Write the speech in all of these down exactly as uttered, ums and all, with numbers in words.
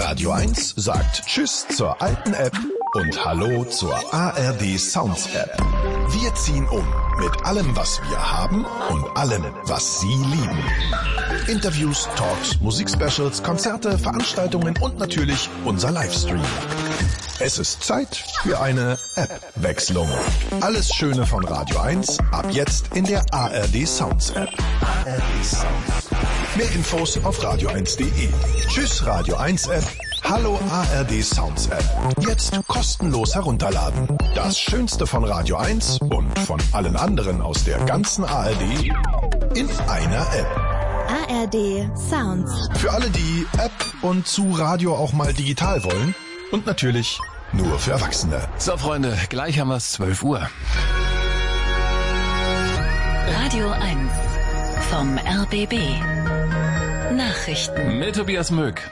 Radio eins sagt Tschüss zur alten App und Hallo zur A R D Sounds App. Wir ziehen um mit allem, was wir haben und allem, was Sie lieben. Interviews, Talks, Musikspecials, Konzerte, Veranstaltungen und natürlich unser Livestream. Es ist Zeit für eine App-Wechslung. Alles Schöne von Radio eins ab jetzt in der A R D Sounds App. A R D Sounds. Mehr Infos auf radio eins punkt de. Tschüss Radio eins App. Hallo A R D Sounds App. Jetzt kostenlos herunterladen. Das Schönste von Radio eins und von allen anderen aus der ganzen A R D in einer App. A R D Sounds. Für alle, die App und zu Radio auch mal digital wollen. Und natürlich nur für Erwachsene. So, Freunde, gleich haben wir es, zwölf Uhr. Radio eins vom R B B. Nachrichten. Mit Tobias Möck.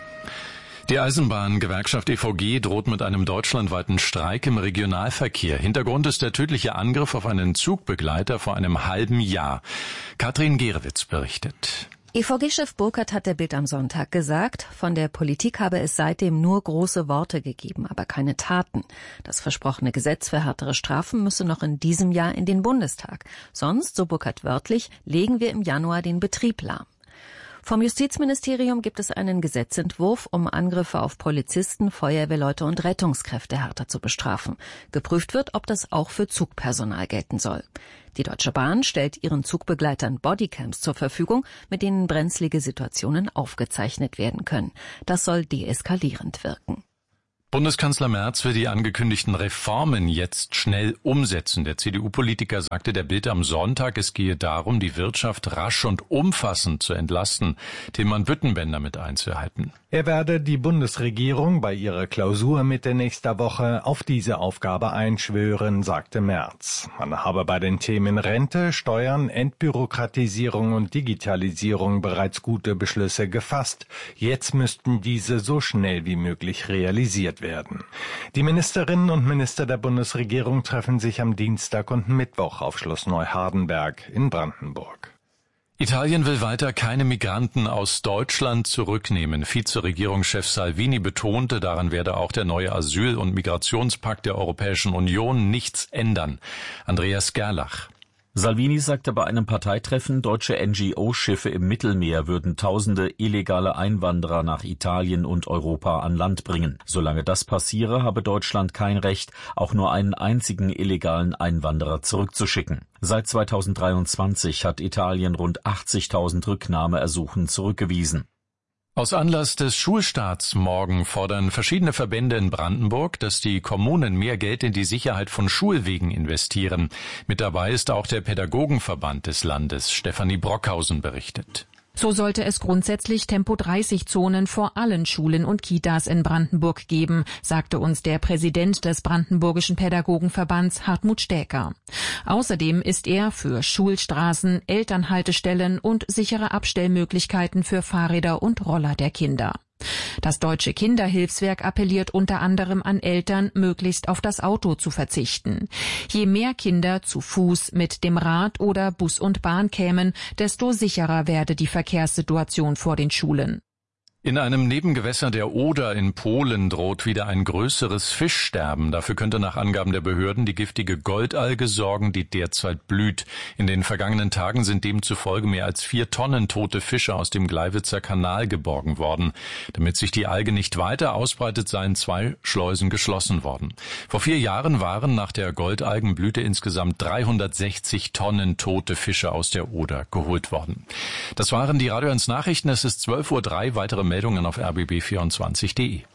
Die Eisenbahngewerkschaft E V G droht mit einem deutschlandweiten Streik im Regionalverkehr. Hintergrund ist der tödliche Angriff auf einen Zugbegleiter vor einem halben Jahr. Katrin Gerewitz berichtet. E V G-Chef Burkhardt hat der Bild am Sonntag gesagt, von der Politik habe es seitdem nur große Worte gegeben, aber keine Taten. Das versprochene Gesetz für härtere Strafen müsse noch in diesem Jahr in den Bundestag. Sonst, so Burkhardt wörtlich, legen wir im Januar den Betrieb lahm. Vom Justizministerium gibt es einen Gesetzentwurf, um Angriffe auf Polizisten, Feuerwehrleute und Rettungskräfte härter zu bestrafen. Geprüft wird, ob das auch für Zugpersonal gelten soll. Die Deutsche Bahn stellt ihren Zugbegleitern Bodycams zur Verfügung, mit denen brenzlige Situationen aufgezeichnet werden können. Das soll deeskalierend wirken. Bundeskanzler Merz will die angekündigten Reformen jetzt schnell umsetzen. Der C D U-Politiker sagte der Bild am Sonntag, es gehe darum, die Wirtschaft rasch und umfassend zu entlasten, Tilman Büttenbender mit einzuhalten. Er werde die Bundesregierung bei ihrer Klausur Mitte nächster Woche auf diese Aufgabe einschwören, sagte Merz. Man habe bei den Themen Rente, Steuern, Entbürokratisierung und Digitalisierung bereits gute Beschlüsse gefasst. Jetzt müssten diese so schnell wie möglich realisiert werden. Die Ministerinnen und Minister der Bundesregierung treffen sich am Dienstag und Mittwoch auf Schloss Neuhardenberg in Brandenburg. Italien will weiter keine Migranten aus Deutschland zurücknehmen. Vizeregierungschef Salvini betonte, daran werde auch der neue Asyl- und Migrationspakt der Europäischen Union nichts ändern. Andreas Gerlach. Salvini sagte bei einem Parteitreffen, deutsche N G O-Schiffe im Mittelmeer würden tausende illegale Einwanderer nach Italien und Europa an Land bringen. Solange das passiere, habe Deutschland kein Recht, auch nur einen einzigen illegalen Einwanderer zurückzuschicken. Seit zweitausenddreiundzwanzig hat Italien rund achtzigtausend Rücknahmeersuchen zurückgewiesen. Aus Anlass des Schulstarts morgen fordern verschiedene Verbände in Brandenburg, dass die Kommunen mehr Geld in die Sicherheit von Schulwegen investieren. Mit dabei ist auch der Pädagogenverband des Landes. Stefanie Brockhausen berichtet. So sollte es grundsätzlich Tempo dreißig Zonen vor allen Schulen und Kitas in Brandenburg geben, sagte uns der Präsident des Brandenburgischen Pädagogenverbands Hartmut Stäker. Außerdem ist er für Schulstraßen, Elternhaltestellen und sichere Abstellmöglichkeiten für Fahrräder und Roller der Kinder. Das Deutsche Kinderhilfswerk appelliert unter anderem an Eltern, möglichst auf das Auto zu verzichten. Je mehr Kinder zu Fuß, mit dem Rad oder Bus und Bahn kämen, desto sicherer werde die Verkehrssituation vor den Schulen. In einem Nebengewässer der Oder in Polen droht wieder ein größeres Fischsterben. Dafür könnte nach Angaben der Behörden die giftige Goldalge sorgen, die derzeit blüht. In den vergangenen Tagen sind demzufolge mehr als vier Tonnen tote Fische aus dem Gleiwitzer Kanal geborgen worden. Damit sich die Alge nicht weiter ausbreitet, seien zwei Schleusen geschlossen worden. Vor vier Jahren waren nach der Goldalgenblüte insgesamt dreihundertsechzig Tonnen tote Fische aus der Oder geholt worden. Das waren die Radio eins Nachrichten. Es ist zwölf Uhr drei. Weitere Meldungen auf r b b vierundzwanzig punkt de.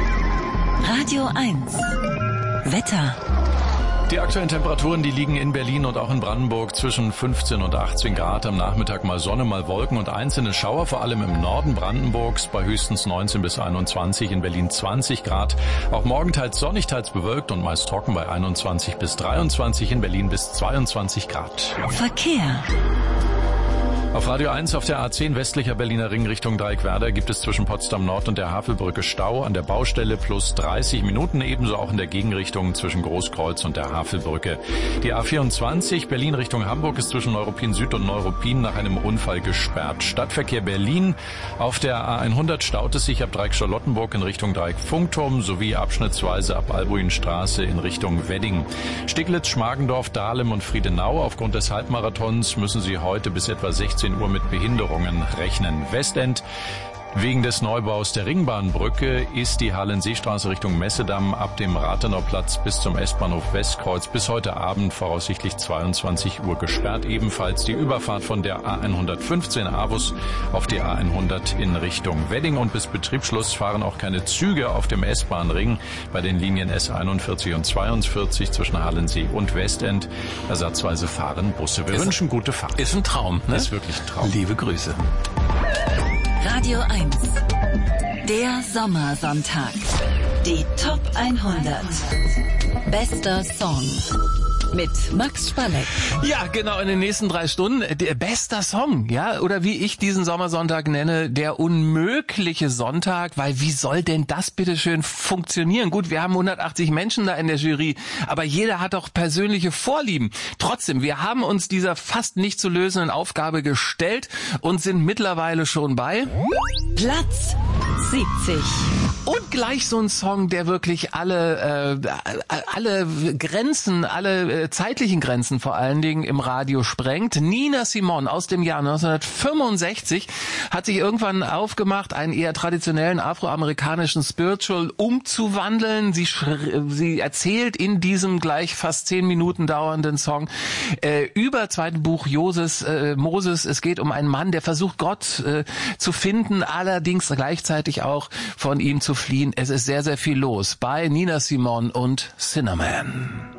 Radio eins. Wetter. Die aktuellen Temperaturen, die liegen in Berlin und auch in Brandenburg zwischen fünfzehn und achtzehn Grad. Am Nachmittag mal Sonne, mal Wolken und einzelne Schauer, vor allem im Norden Brandenburgs bei höchstens neunzehn bis einundzwanzig, in Berlin zwanzig Grad. Auch morgen teils sonnig, teils bewölkt und meist trocken bei einundzwanzig bis dreiundzwanzig, in Berlin bis zweiundzwanzig Grad. Verkehr. Auf Radio eins auf der A zehn westlicher Berliner Ring Richtung Dreieckwerder gibt es zwischen Potsdam Nord und der Havelbrücke Stau an der Baustelle plus dreißig Minuten, ebenso auch in der Gegenrichtung zwischen Großkreuz und der Havelbrücke. Die A vierundzwanzig Berlin Richtung Hamburg ist zwischen Neuruppin Süd und Neuruppin nach einem Unfall gesperrt. Stadtverkehr Berlin. Auf der A hundert staut es sich ab Dreieck Charlottenburg in Richtung Dreieck Funkturm sowie abschnittsweise ab Albuinstraße in Richtung Wedding. Stiglitz, Schmargendorf, Dahlem und Friedenau. Aufgrund des Halbmarathons müssen Sie heute bis etwa sechzehn Uhr mit Behinderungen rechnen. Westend. Wegen des Neubaus der Ringbahnbrücke ist die Hallenseestraße Richtung Messedamm ab dem Rathenauplatz bis zum S-Bahnhof Westkreuz bis heute Abend voraussichtlich zweiundzwanzig Uhr gesperrt. Ebenfalls die Überfahrt von der A hundertfünfzehn Avus auf die A hundert in Richtung Wedding. Und bis Betriebsschluss fahren auch keine Züge auf dem S-Bahn-Ring bei den Linien S einundvierzig und zweiundvierzig zwischen Hallensee und Westend. Ersatzweise fahren Busse. Wir ist wünschen gute Fahrt. Ist ein Traum, ne? Ist wirklich ein Traum. Liebe Grüße. Radio eins. Der Sommersonntag. Die Top hundert. Bester Song. Mit Max Spalleck. Ja, genau, in den nächsten drei Stunden der bester Song, ja, oder wie ich diesen Sommersonntag nenne, der unmögliche Sonntag, weil wie soll denn das bitteschön funktionieren? Gut, wir haben hundertachtzig Menschen da in der Jury, aber jeder hat auch persönliche Vorlieben. Trotzdem, wir haben uns dieser fast nicht zu lösenden Aufgabe gestellt und sind mittlerweile schon bei Platz siebzig. Und gleich so ein Song, der wirklich alle äh, alle Grenzen, alle äh, zeitlichen Grenzen vor allen Dingen im Radio sprengt. Nina Simone aus dem Jahr neunzehnhundertfünfundsechzig hat sich irgendwann aufgemacht, einen eher traditionellen afroamerikanischen Spiritual umzuwandeln. Sie sie erzählt in diesem gleich fast zehn Minuten dauernden Song äh, über zweite Buch Joses, äh, Moses. Es geht um einen Mann, der versucht, Gott äh, zu finden, allerdings gleichzeitig auch von ihm zu fliehen. Es ist sehr, sehr viel los bei Nina Simone und Cinnamon.